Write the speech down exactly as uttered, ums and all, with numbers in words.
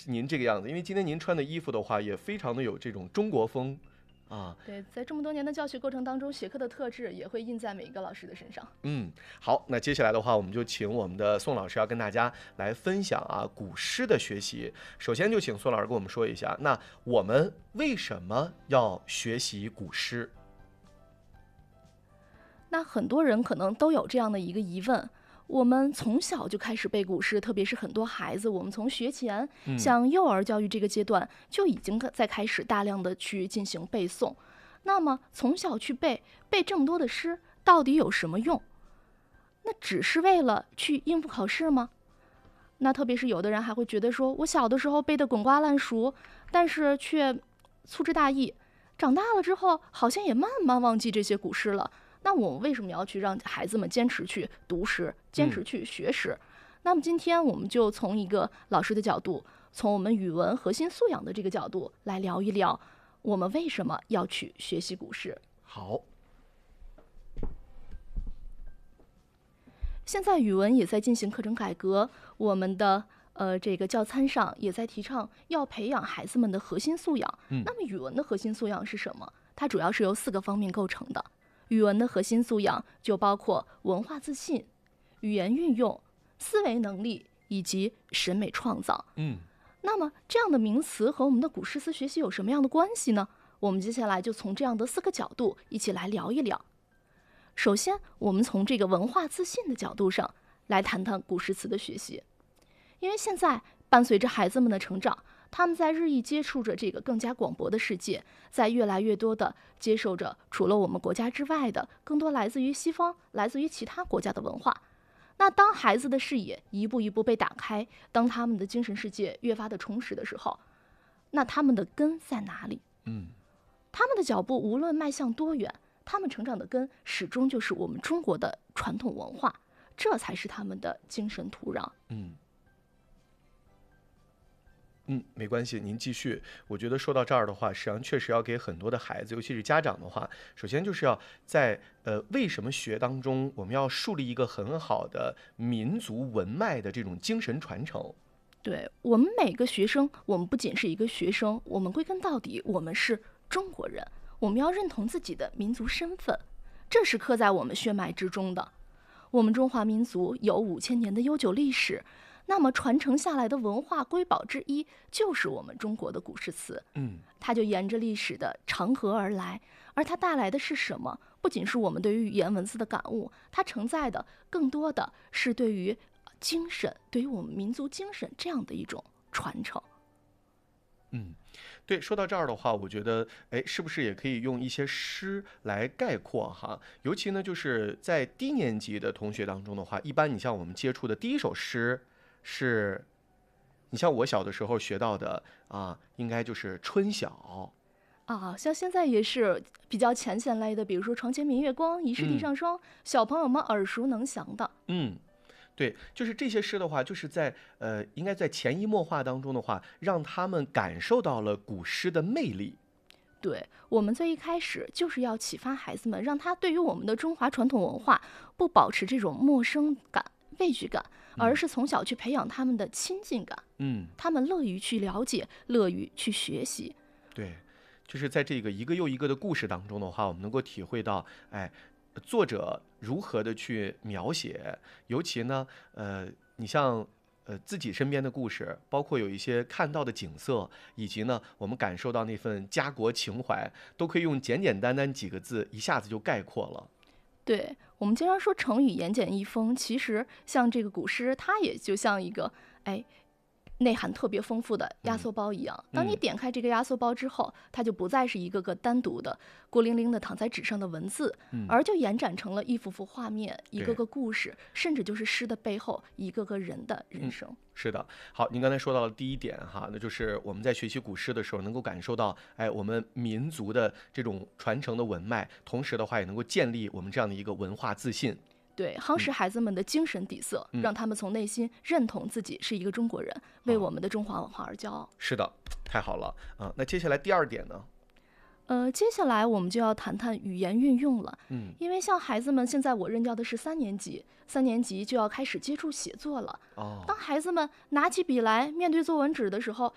您这个样子，因为今天您穿的衣服的话，也非常的有这种中国风。啊， 对，在这么多年的教学过程当中，学科的特质也会印在每一个老师的身上。 嗯，好，那接下来的话，我们就请我们的宋老师要跟大家来分享啊古诗的学习。首先就请宋老师跟我们说一下，那我们为什么要学习古诗？ 那很多人可能都有这样的一个疑问。我们从小就开始背古诗，特别是很多孩子，我们从学前， 嗯、 像幼儿教育这个阶段，就已经在开始大量的去进行背诵。那么从小去背背这么多的诗，到底有什么用？那只是为了去应付考试吗？那特别是有的人还会觉得说，我小的时候背得滚瓜烂熟，但是却粗枝大意，长大了之后好像也慢慢忘记这些古诗了。那我们为什么要去让孩子们坚持去读诗，坚持去学诗？嗯、那么今天我们就从一个老师的角度，从我们语文核心素养的这个角度来聊一聊，我们为什么要去学习古诗。 好， 现在语文也在进行课程改革，我们的呃这个教参上也在提倡要培养孩子们的核心素养。 嗯、 那么语文的核心素养是什么？它主要是由四个方面构成的。语文的核心素养就包括文化自信、语言运用、思维能力以及审美创造。 嗯， 那么这样的名词和我们的古诗词学习有什么样的关系呢？我们接下来就从这样的四个角度一起来聊一聊。首先，我们从这个文化自信的角度上来谈谈古诗词的学习，因为现在伴随着孩子们的成长，他们在日益接触着这个更加广博的世界，在越来越多的接受着除了我们国家之外的更多来自于西方、来自于其他国家的文化。那当孩子的视野一步一步被打开，当他们的精神世界越发的充实的时候，那他们的根在哪里？ 嗯， 他们的脚步无论迈向多远，他们成长的根始终就是我们中国的传统文化，这才是他们的精神土壤。 嗯。嗯，没关系，您继续。我觉得说到这儿的话，实际上确实要给很多的孩子，尤其是家长的话，首先就是要在呃为什么学当中，我们要树立一个很好的民族文脉的这种精神传承。 对，我们每个学生，我们不仅是一个学生，我们归根到底，我们是中国人，我们要认同自己的民族身份，这是刻在我们血脉之中的。我们中华民族有五千年的悠久历史。那么传承下来的文化瑰宝之一，就是我们中国的古诗词。 嗯， 它就沿着历史的长河而来，而它带来的是什么？不仅是我们对于语言文字的感悟，它承载的更多的是对于精神，对于我们民族精神这样的一种传承。 嗯，对，说到这儿的话，我觉得，哎，是不是也可以用一些诗来概括哈？尤其呢，就是在低年级的同学当中的话，一般你像我们接触的第一首诗。是，你像我小的时候学到的啊，应该就是春晓啊，像现在也是比较浅显类的，比如说床前明月光，疑是地上霜，嗯、小朋友们耳熟能详的。 嗯，对，就是这些诗的话，就是在呃，应该在潜移默化当中的话，让他们感受到了古诗的魅力。 对，我们最一开始就是要启发孩子们，让他对于我们的中华传统文化不保持这种陌生感、畏惧感。而是从小去培养他们的亲近感， 嗯， 他们乐于去了解，乐于去学习。 对，就是在这个一个又一个的故事当中的话，我们能够体会到，哎，作者如何的去描写，尤其呢，呃，你像呃自己身边的故事，包括有一些看到的景色，以及呢，我们感受到那份家国情怀，都可以用简简单单几个字一下子就概括了。 对，我们经常说成语言简意丰，其实像这个古诗，它也就像一个哎内涵特别丰富的压缩包一样。当你点开这个压缩包之后，它就不再是一个个单独的孤零零的躺在纸上的文字，而就延展成了一幅幅画面，一个个故事，甚至就是诗的背后一个个人的人生。 嗯，是的。好，您刚才说到了第一点哈，那就是我们在学习古诗的时候，能够感受到哎我们民族的这种传承的文脉，同时的话也能够建立我们这样的一个文化自信。 对，夯实孩子们的精神底色， 嗯、 让他们从内心认同自己是一个中国人，嗯、为我们的中华文化而骄傲。 是的，太好了啊！那接下来第二点呢？ 呃，接下来我们就要谈谈语言运用了。 嗯， 因为像孩子们现在我任教的是三年级，三年级就要开始接触写作了。 哦， 当孩子们拿起笔来面对作文纸的时候，